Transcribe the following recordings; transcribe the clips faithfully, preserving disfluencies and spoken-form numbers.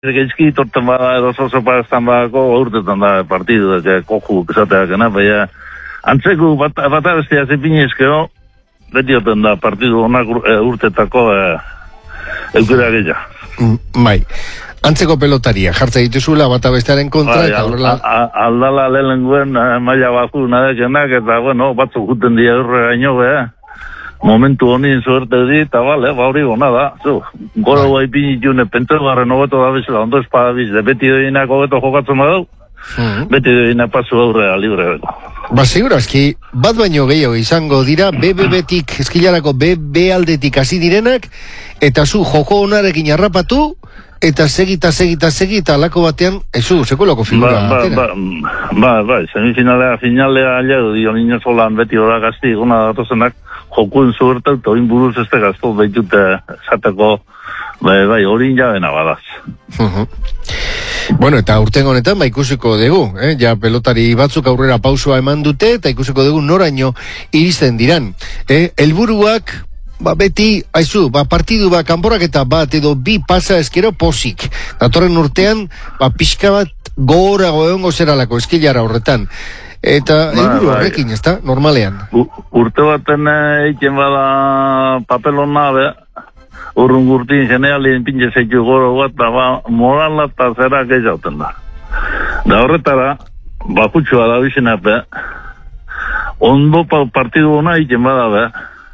Gezki torten bada, edo zozo paraztan badako, urtetan da partidu, koju, esateakena, baina antzeko bat, bat abestia zepinezkero, beti oten da partidu onak urtetako eukera gehiago. Bai, antzeko pelotaria, jartza dituzula bat abestearen kontra, eta horrela... Aldala lehenguen maila baku nadekenak, eta bueno, batzuk juten dira horre gaino, beha. Momentu honin suerte di, eta bale, bauri gona da. Goro bai pinitune, pentsatu garren hobeto da bezala, ondo espada biz, de beti doinak hobeto jokatzen badau, beti doinak pasu aurrea libre. Ba, segurazki, bat baino gehiago izango dira, B B B-tik, eskilarako B B aldetik hasi direnak, eta zu joko honarekin harrapatu, eta segita, segita, segita, alako batean, ezu, sekulako figura. Ba, ba, ba, ba, semifinalea, finalea, alia, dio niño solan beti horak gazti, gona datozenak, jokuen zuertau, eta oin buruz ez tegaztu behitute esateko, bai, bai, hori jabena badaz. Uh-huh. Bueno, eta urten honetan, ba, ikusiko dugu, eh? Ja, pelotari batzuk aurrera pausua eman dute, eta ikusiko dugu noraino iristen diran. Eh? Elburuak, ba, beti, aizu, ba, partidu, ba, kanporak eta bat, edo bi pasa eskero posik. Datorren urtean, ba, pixka bat gora goeongo zeralako eskilara horretan. Eta helburu horrekin, ez da, normalean. U, urte baten eiken bada papelona, be, urrun gurtin generalien pintxe zeitu goro bat, da ba, morala eta zera gehiagoten da. Da horretara, bakutsua da bizena, be, ondo partidu hona eiken bada, be,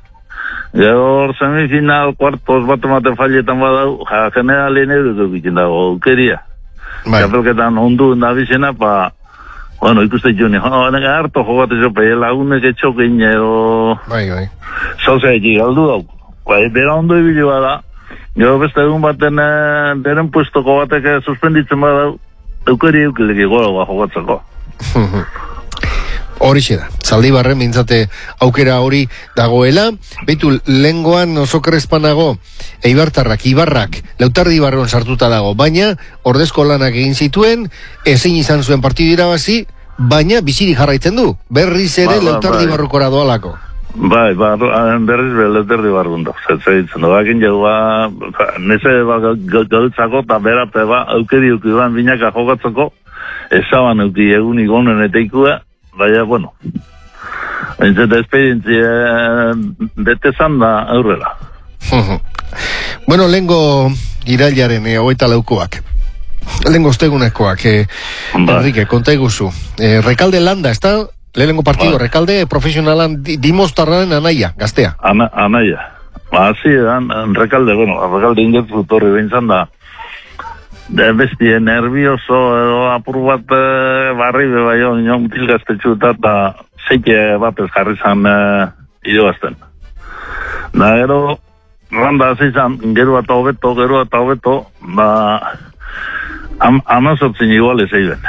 gero semifinal, kuartos, bat emate falletan bada, ja, generalien edo bikin dago, aukeria. Kapelketan ondu da bizena, pa, bueno, ikuste joni, nega harto jogate zope, lagunek etxokin edo... Bai, bai. Zauze eki galdu dauk. Bai, bera ondo ibili bada, gero beste egun baten beren puestoko batek suspenditzen bada, eukeri eukileki gora jogatzeko. Horixe da, Zaldibarren mintzate aukera hori dagoela, behitu lengoan oso krespanago, Eibartarrak, Ibarrak, Lautardibarron sartuta dago, baina ordezko lanak egin zituen, ezin izan zuen partidu irabazi, baina biziri jarraitzen du, berriz ere ba, ba, Lautardibarrukora doalako. Bai, ba, berriz be Lautardibarrun da, zaitzen du, bakin jau, ba, nese ba, gautzako eta berape, ba, aukeri eukiban binaka jokatzeko, ezaban euki egunik honen eta ikua, baina, bueno, entzeta esperientzia betezan da aurrera. Bueno, lehengo irailaren eh, hogeita laukoak. Lehengo ostegunekoak. Eh, ba. Enrique, konta iguzu. Eh, Rekalde landa, ez da? Lehengo partido, ba. Rekalde profesionalan dimostarraren anaia, gaztea. Ana, anaia. Ba, hazi, Rekalde, bueno, Rekalde ingetzu torri behintzan da, de bestie nervioso edo apur bat e, barri beba jo, nion mutilgaztetxu eta zeike bat ez jarri zan e, idoazten. Da, gero, randa hazi zan, gero eta hobeto, gero eta hobeto, da, am, amazotzin igual ez eiben.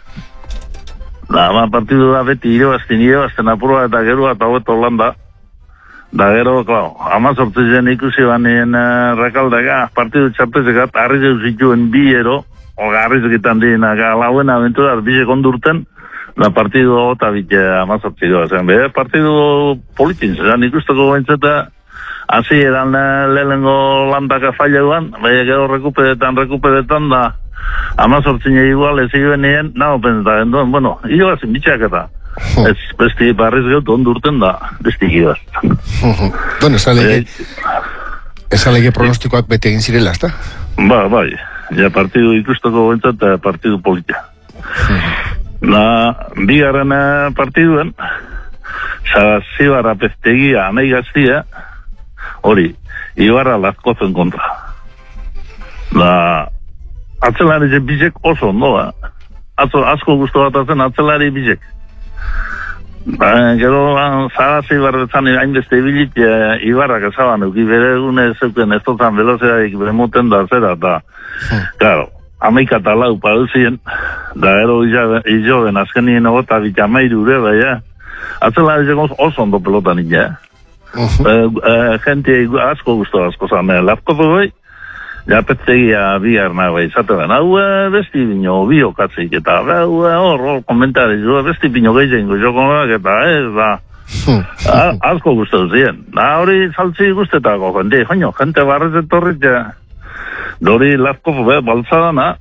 Da, ba, partidu da beti idoazten, idoazten apur bat eta gero eta hobeto landa. Da, gero, klau, amazortzi zen ikusi banien uh, Rekaldega, partidu txapezekat, harri zeu zituen bi ero, oga harri zekitan dina, lauen aventura, bize kondurten, da partidu eta bite amazortzi doa zen. Be, partidu politin zen, ikusteko bentzeta, hasi edan lehengo landaka falleuan, baina gero rekupedetan, rekupedetan, da, amazortzin igual ez egin nien, nago pentseta, duen, bueno, hilo gazin bitxak eta. Ez besti barriz gautu ondurten da, besti gidaz. Bueno, esalege, esalege pronostikoak bete egin zirela, ezta? Ba, bai, ja partidu ikusteko bentzat, partidu politia. Na, bigarren partiduen, Zibarra Peztegia, amei gaztia, hori, Ibarra Lazkozen kontra. Da, atzelari ze bizek oso ondo, eh? Atzo, asko guztu bat atzen atzelari bizek. Ba, gero, zagazi barretzan hainbeste bilit, e, Ibarrak ezaban, euki bere egune zeuken ez totan velozeraik bemoten da zera, eta, claro, amaika eta lau paduzien, da gero izo ben azkenien ogota bita mairu ure, baina, atzela egin oso ondo pelotan ina, eh? Uh-huh. e, e, gente asko guztu asko zan, e, Lazkozo bai, ja petzegia bihar nagoa izaten, hau besti bino biokatzik, eta hau hor, hor, komentari, besti bino gehiago jokonak, eta ez, da, asko guztu zien. Da, hori saltzi guztetako, jende, joño, jente barrez etorrit, ja, Dori Laskov, be, baltzadana,